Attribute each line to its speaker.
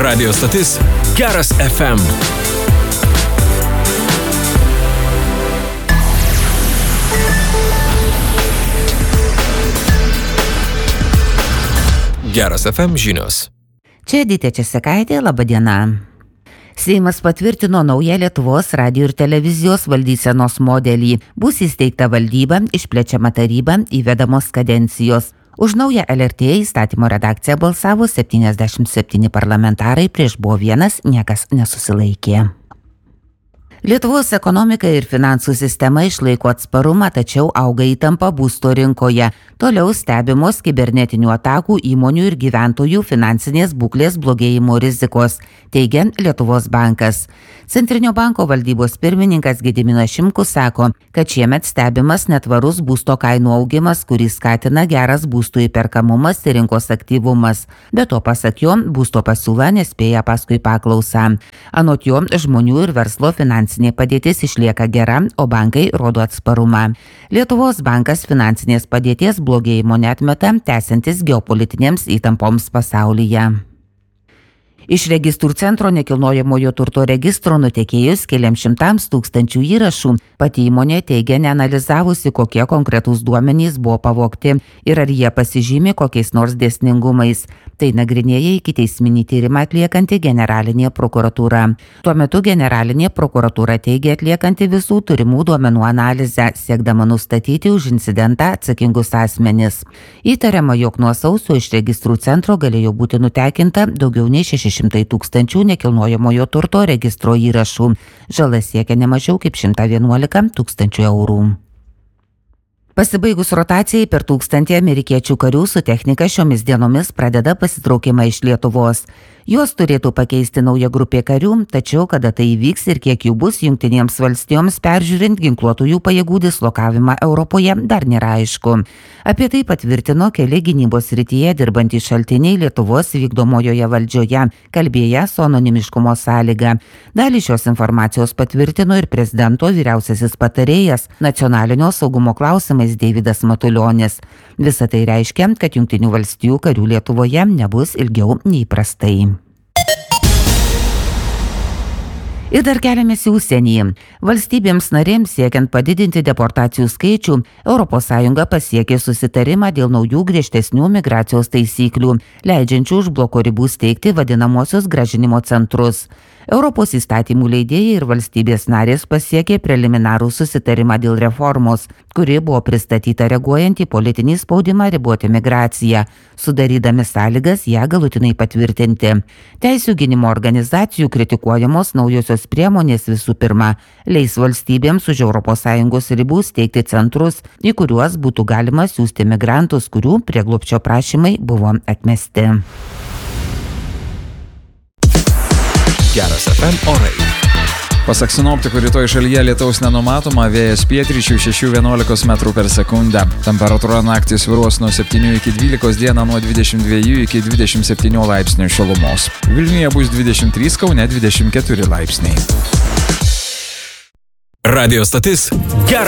Speaker 1: Radio stotis Geras FM. Geras FM žinios.
Speaker 2: Čia Edita Česekaitė, laba diena. Seimas patvirtino naują Lietuvos radijo ir televizijos valdysenos modelį. Bus įsteigta valdyba, išplečiama taryba, įvedamos kadencijos. Už naują LRT įstatymo redakciją balsavo 77 parlamentarai, prieš buvo 1, niekas nesusilaikė. Lietuvos ekonomika ir finansų sistema išlaiko atsparumą, tačiau auga įtampa būsto rinkoje. Toliau stebimos kibernetinių atakų, įmonių ir gyventojų finansinės būklės blogėjimo rizikos, teigia Lietuvos bankas. Centrinio banko valdybos pirmininkas Gediminas Šimkus sako, kad šiemet stebimas netvarus būsto kainų augimas, kurį skatina geras būstų įperkamumas ir rinkos aktyvumas. Be to, pasak jo, būsto pasiūla nespėja paskui paklausą. Anot jo, žmonių ir verslo finansinė padėtis išlieka gera, o bankai rodo atsparumą. Lietuvos bankas finansinės padėties blogėjimo neatmeta, tęsiantis geopolitinėms įtampoms pasaulyje. Iš registrų centro nekilnojamojo turto registro nutekėjus keliams 100 tūkstančių įrašų, pati įmonė teigia neanalizavusi, kokie konkretūs duomenys buvo pavogti ir ar jie pasižymi kokiais nors dėsningumais. Tai nagrinėja ikiteisminį tyrimą atliekanti generalinė prokuratūra. Tuo metu generalinė prokuratūra teigia atliekanti visų turimų duomenų analizę, siekdama nustatyti už incidentą atsakingus asmenis. Įtariama, jog nuo sausio iš registrų centro galėjo būti nutekinta daugiau nei 600 tūkstančių nekilnojamojo turto registro įrašų. Žala siekia ne mažiau kaip 111 tūkstančių eurų. Pasibaigus rotacijai per 1000 amerikiečių karių su technika šiomis dienomis pradeda pasitraukimą iš Lietuvos. Juos turėtų pakeisti nauja grupė karių, tačiau kada tai įvyks ir kiek jų bus Jungtinėms valstijoms peržiūrint ginkluotųjų pajėgų dislokavimą Europoje, dar nėra aišku. Apie tai patvirtino keli gynybos srityje dirbantys šaltiniai Lietuvos vykdomojoje valdžioje, kalbėję su anonimiškumo sąlyga. Dalį šios informacijos patvirtino ir prezidento vyriausiasis patarėjas nacionalinio saugumo klausimais Deividas Matulionis. Visa tai reiškia, kad Jungtinių valstijų karių Lietuvoje nebus ilgiau nei įprastai. Ir dar keliamės į užsienį. Valstybėms narėms siekiant padidinti deportacijų skaičių, ES pasiekė susitarimą dėl naujų griežtesnių migracijos taisyklių, leidžiančių už bloko ribų steigti vadinamosius grąžinimo centrus. Europos įstatymų leidėjai ir valstybės narės pasiekė preliminarų susitarimą dėl reformos, kuri buvo pristatyta reaguojant į politinį spaudimą riboti migraciją, sudarydami sąlygas ją galutinai patvirtinti. Teisių gynimo organizacijų kritikuojamos naujosios priemonės visų pirma leis valstybėms už ES ribų steigti centrus, į kuriuos būtų galima siųsti migrantus, kurių prieglobsčio prašymai buvo atmesti.
Speaker 1: Geras FM orai.
Speaker 3: Pasak sinoptikų, rytoj šalyje lietaus nenumatoma, vėjas pietryčių 6–11 metrų per sekundę. Temperatūra naktį svyruos nuo 7 iki 12, dieną nuo 22 iki 27 laipsnių šilumos. Vilniuje bus 23, Kaune 24 laipsniai.
Speaker 1: Radio stotis Geras